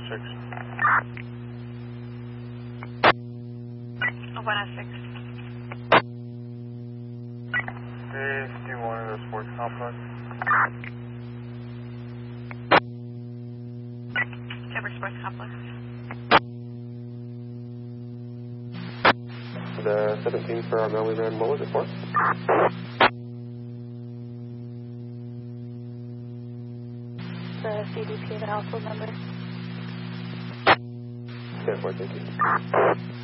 106. 106. 51 of the sports complex. Timber Sports Complex. The 17 for our mail we ran, what was it for? The CDP, the household number. Stand for it, thank you.